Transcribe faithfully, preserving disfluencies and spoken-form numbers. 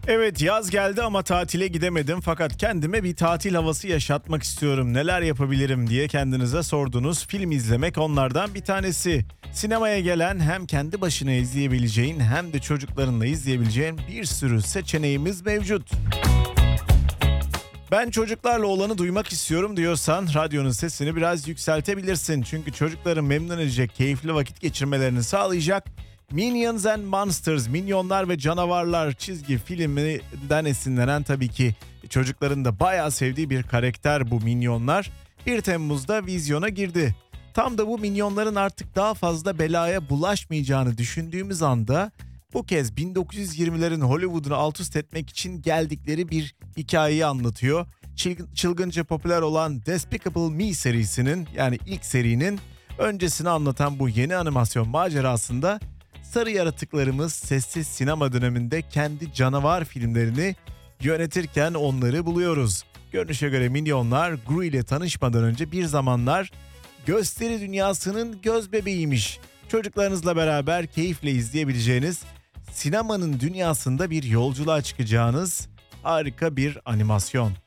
Evet, yaz geldi ama tatile gidemedim, fakat kendime bir tatil havası yaşatmak istiyorum. Neler yapabilirim diye kendinize sordunuz. Film izlemek onlardan bir tanesi. Sinemaya gelen, hem kendi başına izleyebileceğin hem de çocuklarınla izleyebileceğin bir sürü seçeneğimiz mevcut. Ben çocuklarla olanı duymak istiyorum diyorsan radyonun sesini biraz yükseltebilirsin. Çünkü çocukların memnun edecek, keyifli vakit geçirmelerini sağlayacak Minions and Monsters, Minyonlar ve Canavarlar çizgi filminden esinlenen, tabii ki çocukların da bayağı sevdiği bir karakter bu Minyonlar. bir Temmuz'da vizyona girdi. Tam da bu minyonların artık daha fazla belaya bulaşmayacağını düşündüğümüz anda bu kez bin dokuz yüz yirmilerin Hollywood'unu alt üst etmek için geldikleri bir hikayeyi anlatıyor. Çılgın, çılgınca popüler olan Despicable Me serisinin, yani ilk serinin öncesini anlatan bu yeni animasyon macerasında sarı yaratıklarımız sessiz sinema döneminde kendi canavar filmlerini yönetirken onları buluyoruz. Görünüşe göre minyonlar Gru ile tanışmadan önce bir zamanlar gösteri dünyasının göz bebeğiymiş. Çocuklarınızla beraber keyifle izleyebileceğiniz, sinemanın dünyasında bir yolculuğa çıkacağınız harika bir animasyon.